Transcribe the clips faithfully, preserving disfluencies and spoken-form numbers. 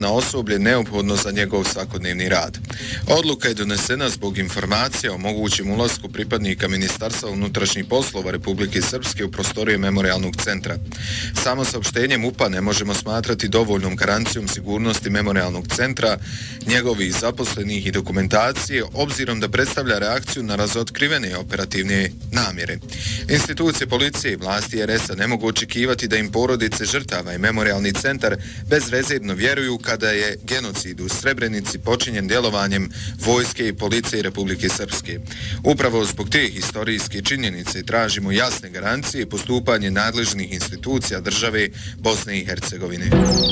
na osoblje neophodno za njegov svakodnevni rad. Odluka je donesena zbog informacija o mogućem ulasku pripadnika Ministarstva unutrašnjih poslova Republike Srpske u prostorije memorijalnog centra. Samo saopštenje MUP-a ne možemo smatrati dovoljnom garancijom sigurnosti memorijalnog centra, njegovih zaposlenih i dokumentacije, obzirom da predstavlja reakciju na razotkrivene operativne namjere. Institucije policije i vlasti er es a ne mogu očekivati da im porodice žrtava i memorijalni centar bezrezervno vjeruju kada je genocid u Srebrenici počinjen djelovanjem vojske i policije Republike Srpske. Upravo zbog te historijske činjenice tražimo jasne garancije i postupanje nadležnih institucija države Bosne i Hercegovine.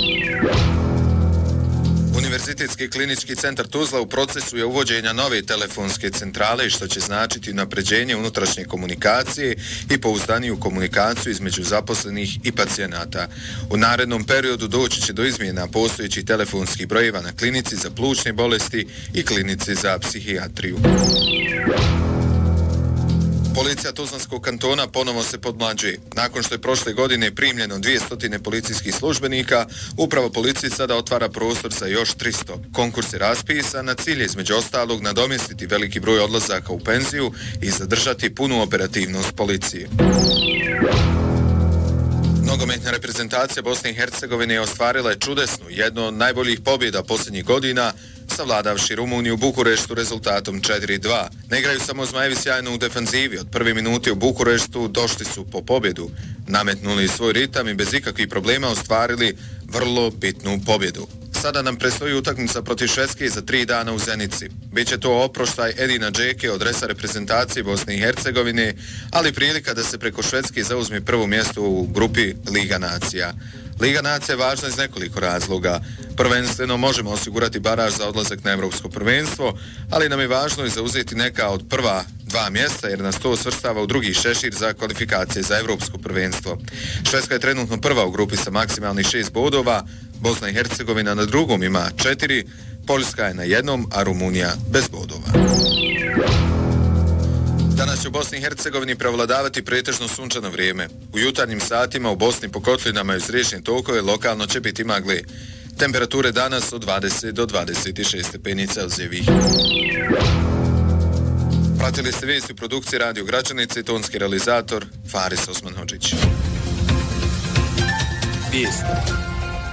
Univerzitetski klinički centar Tuzla u procesu je uvođenja nove telefonske centrale, što će značiti napređenje unutrašnje komunikacije i pouzdaniju komunikaciju između zaposlenih i pacijenata. U narednom periodu doći će do izmjena postojećih telefonskih brojeva na klinici za plućne bolesti i klinici za psihijatriju. Policija Tuzlanskog kantona ponovo se podmlađuje. Nakon što je prošle godine primljeno dvjesto policijskih službenika, uprava policije sada otvara prostor za još tristo. Konkurs je raspisan, na cilj je između ostalog nadomjestiti veliki broj odlazaka u penziju i zadržati punu operativnost policije. Nogometna reprezentacija Bosne i Hercegovine je ostvarila čudesnu, jednu od najboljih pobjeda posljednjih godina, savladavši Rumuniju u Bukureštu rezultatom četiri dva. Ne igraju samo Zmajevi sjajno u defanzivi. Od prve minute u Bukureštu došli su po pobjedu, nametnuli svoj ritam i bez ikakvih problema ostvarili vrlo bitnu pobjedu. Sada nam predstoji utakmica protiv Švedske za tri dana u Zenici. Biće to oproštaj Edina Džeke od dresa reprezentacije Bosne i Hercegovine, ali prilika da se preko Švedske zauzme prvo mjesto u grupi Liga nacija. Liga nacija je važna iz nekoliko razloga. Prvenstveno možemo osigurati baraž za odlazak na Evropsko prvenstvo, ali nam je važno i zauzeti neka od prva dva mjesta jer nas to svrstava u drugi šešir za kvalifikacije za Evropsko prvenstvo. Švedska je trenutno prva u grupi sa maksimalnih šest bodova, Bosna i Hercegovina na drugom ima četiri, Poljska je na jednom, a Rumunija bez bodova. Danas će u Bosni i Hercegovini prevladavati pretežno sunčano vrijeme. U jutarnjim satima u Bosni po kotlinama i uz riječne tokove lokalno će biti magle. Temperature danas od dvadeset do dvadeset šest stepeni Celzijevih. Pratili ste vijesti u produkciji Radio Gračanice i tonski realizator Faris Osman Hodžić. Vijesti.